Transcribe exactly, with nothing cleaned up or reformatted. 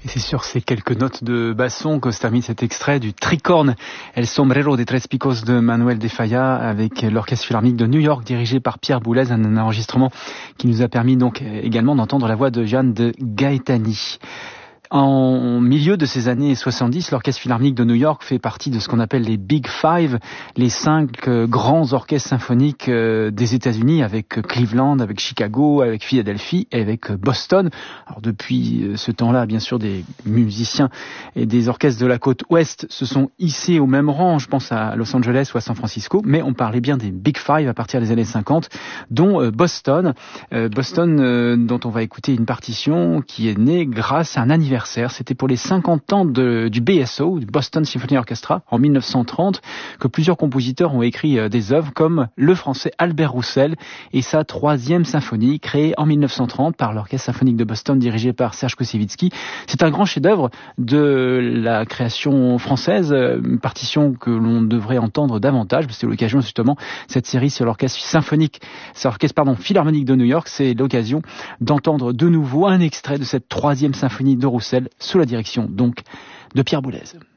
Et c'est sur ces quelques notes de basson que se termine cet extrait du Tricorne, El Sombrero de Tres Picos de Manuel de Falla avec l'Orchestre Philharmonique de New York dirigé par Pierre Boulez, un enregistrement qui nous a permis donc également d'entendre la voix de Jeanne de Gaetani. En milieu de ces années soixante-dix, l'Orchestre Philharmonique de New York fait partie de ce qu'on appelle les Big Five, les cinq euh, grands orchestres symphoniques euh, des États-Unis, avec Cleveland, avec Chicago, avec Philadelphie et avec Boston. Alors depuis ce temps-là, bien sûr, des musiciens et des orchestres de la côte ouest se sont hissés au même rang, je pense à Los Angeles ou à San Francisco, mais on parlait bien des Big Five à partir des années cinquante, dont euh, Boston, euh, Boston euh, dont on va écouter une partition qui est née grâce à un anniversaire. C'était pour les cinquante ans de, du B S O, du Boston Symphony Orchestra, en mille neuf cent trente, que plusieurs compositeurs ont écrit euh, des œuvres comme le français Albert Roussel et sa troisième symphonie, créée en mille neuf cent trente par l'Orchestre Symphonique de Boston, dirigé par Serge Koussevitzky. C'est un grand chef-d'œuvre de la création française, une partition que l'on devrait entendre davantage. C'est l'occasion justement, cette série sur l'Orchestre Symphonique, sur l'Orchestre pardon, Philharmonique de New York, c'est l'occasion d'entendre de nouveau un extrait de cette troisième symphonie de Roussel, sous la direction donc de Pierre Boulez.